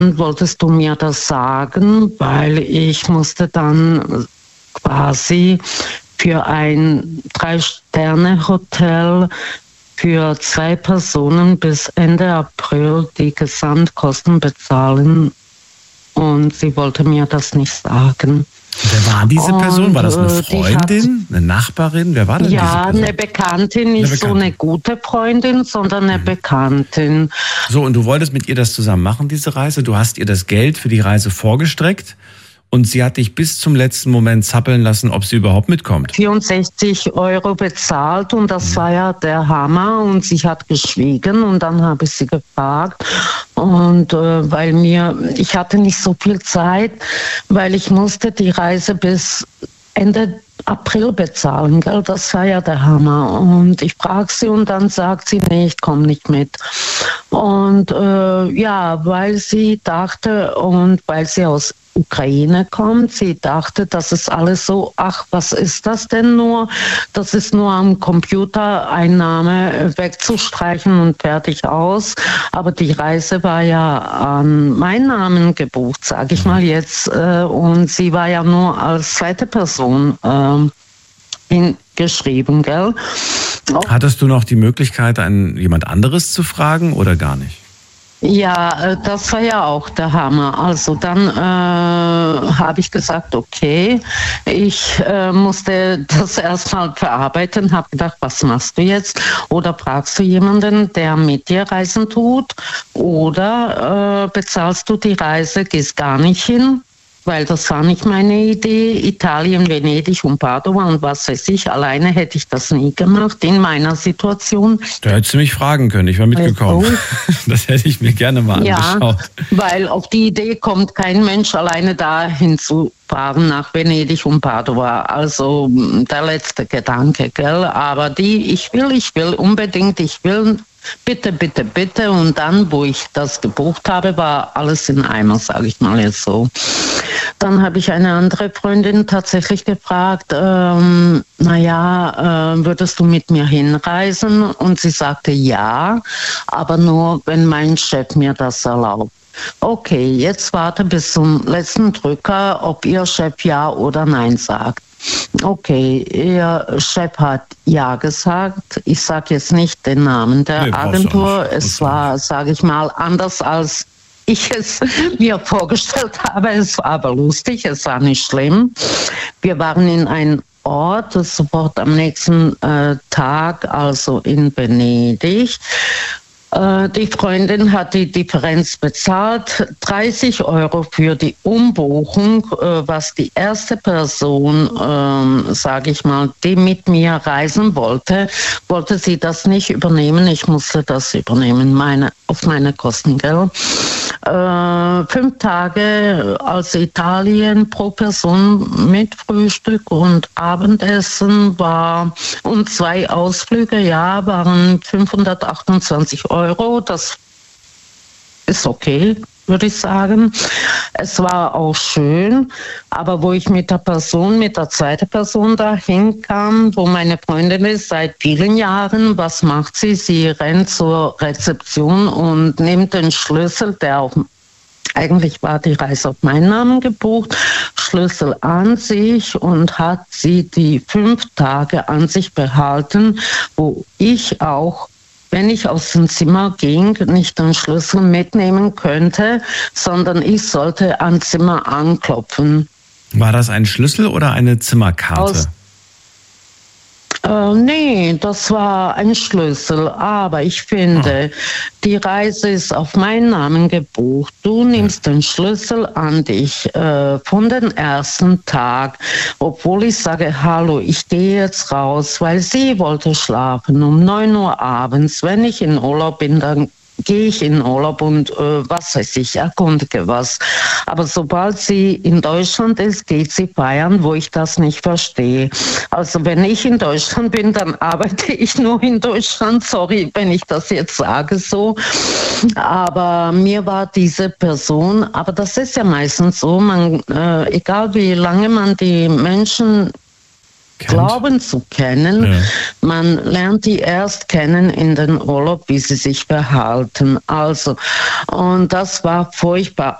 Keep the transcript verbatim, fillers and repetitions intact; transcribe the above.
wolltest du mir das sagen, weil ich musste dann quasi für ein Drei-Sterne-Hotel für zwei Personen bis Ende April die Gesamtkosten bezahlen und sie wollte mir das nicht sagen. Wer war diese Person? Und, war das eine Freundin, hat, eine Nachbarin? Wer war denn ja, diese Person? Ja, eine Bekanntin, nicht eine Bekanntin. So eine gute Freundin, sondern eine mhm. Bekanntin. So, und du wolltest mit ihr das zusammen machen, diese Reise? Du hast ihr das Geld für die Reise vorgestreckt und sie hat dich bis zum letzten Moment zappeln lassen, ob sie überhaupt mitkommt. vierundsechzig Euro bezahlt und das mhm. war ja der Hammer und sie hat geschwiegen und dann habe ich sie gefragt und äh, weil mir, ich hatte nicht so viel Zeit, weil ich musste die Reise bis Ende April bezahlen, gell? Das war ja der Hammer. Und ich frage sie und dann sagt sie, nee, ich komme nicht mit. Und äh, ja, weil sie dachte und weil sie aus Ukraine kommt, sie dachte, das ist alles so, ach, was ist das denn nur? Das ist nur am Computer Einnahme wegzustreichen und fertig aus. Aber die Reise war ja an meinen Namen gebucht, sage ich mal jetzt. Äh, und sie war ja nur als zweite Person äh, hingeschrieben, gell? Hattest du noch die Möglichkeit, einen, jemand anderes zu fragen oder gar nicht? Ja, das war ja auch der Hammer. Also dann äh, habe ich gesagt, okay, ich äh, musste das erstmal verarbeiten, habe gedacht, was machst du jetzt? Oder fragst du jemanden, der mit dir reisen tut? Oder äh, bezahlst du die Reise, gehst gar nicht hin? Weil das war nicht meine Idee. Italien, Venedig und Padua und was weiß ich. Alleine hätte ich das nie gemacht in meiner Situation. Da hättest du mich fragen können, ich war mitgekommen. Also, das hätte ich mir gerne mal angeschaut. Ja, weil auf die Idee kommt kein Mensch alleine dahin zu fahren nach Venedig und Padua. Also der letzte Gedanke, gell? Aber die, ich will, ich will unbedingt, ich will bitte, bitte, bitte. Und dann, wo ich das gebucht habe, war alles in Eimer, sage ich mal jetzt so. Dann habe ich eine andere Freundin tatsächlich gefragt, ähm, naja, äh, würdest du mit mir hinreisen? Und sie sagte ja, aber nur, wenn mein Chef mir das erlaubt. Okay, jetzt warte bis zum letzten Drücker, ob ihr Chef ja oder nein sagt. Okay, ihr Chef hat ja gesagt. Ich sage jetzt nicht den Namen der nee, Agentur. Es war, sage ich mal, anders als ich es mir vorgestellt habe. Es war aber lustig, es war nicht schlimm. Wir waren in einem Ort, sofort am nächsten äh, Tag, also in Venedig. Die Freundin hat die Differenz bezahlt, dreißig Euro für die Umbuchung, was die erste Person, ähm, sage ich mal, die mit mir reisen wollte, wollte sie das nicht übernehmen. Ich musste das übernehmen, meine, auf meine Kosten, gell? Äh, fünf Tage aus Italien pro Person mit Frühstück und Abendessen war und zwei Ausflüge, ja, waren fünfhundertachtundzwanzig Euro. Das ist okay, würde ich sagen. Es war auch schön, aber wo ich mit der Person, mit der zweiten Person dahin kam, wo meine Freundin ist seit vielen Jahren, was macht sie? Sie rennt zur Rezeption und nimmt den Schlüssel, der auf Eigentlich war die Reise auf meinen Namen gebucht, Schlüssel an sich und hat sie die fünf Tage an sich behalten, wo ich auch, wenn ich aus dem Zimmer ging, nicht den Schlüssel mitnehmen könnte, sondern ich sollte am Zimmer anklopfen. War das ein Schlüssel oder eine Zimmerkarte? Aus Äh, nee, das war ein Schlüssel, aber ich finde, oh. die Reise ist auf meinen Namen gebucht. Du nimmst ja. den Schlüssel an dich äh, von dem ersten Tag, obwohl ich sage, hallo, ich gehe jetzt raus, weil sie wollte schlafen um neun Uhr abends. Wenn ich in Urlaub bin, dann gehe ich in Urlaub und äh, was weiß ich, erkundige was. Aber sobald sie in Deutschland ist, geht sie feiern, wo ich das nicht verstehe. Also wenn ich in Deutschland bin, dann arbeite ich nur in Deutschland. Sorry, wenn ich das jetzt sage so. Aber mir war diese Person, aber das ist ja meistens so, man, äh, egal wie lange man die Menschen glauben zu kennen. Ja. Man lernt die erst kennen in den Urlaub, wie sie sich verhalten. Also, und das war furchtbar